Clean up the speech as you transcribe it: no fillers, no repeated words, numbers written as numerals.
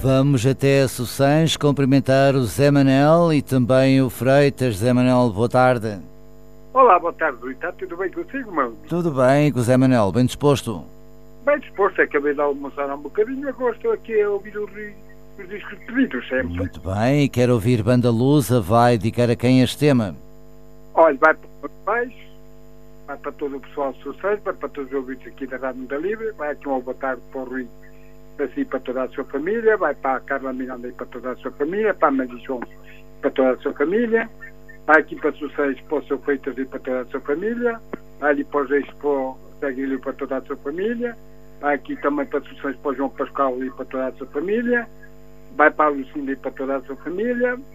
Vamos até Sossães cumprimentar o Zé Manel e também o Freitas. Zé Manel, boa tarde. Olá, boa tarde, Rui. Está tudo bem consigo, meu? Tudo bem com o Zé Manel, bem disposto? Bem disposto, acabei de almoçar há um bocadinho, agora estou aqui a ouvir os discos pedidos sempre. Muito bem, quero ouvir Banda Lusa, vai dedicar a quem este tema? Olha, vai para os meus pais, vai para todo o pessoal de Sossães, vai para todos os ouvintes aqui da Rádio da Livre, vai aqui uma boa tarde para o Rui, para si e para toda a sua família, vai para a Carla Miranda e para toda a sua família, para a Maria João para toda a sua família, vai aqui para Sossães para o seu Freitas e para toda a sua família, vai ali para os Reis para o Seguilho para toda a sua família, vai aqui também para Sossães para o João Pascal e para toda a sua família, vai para a Lucinda e para toda a sua família,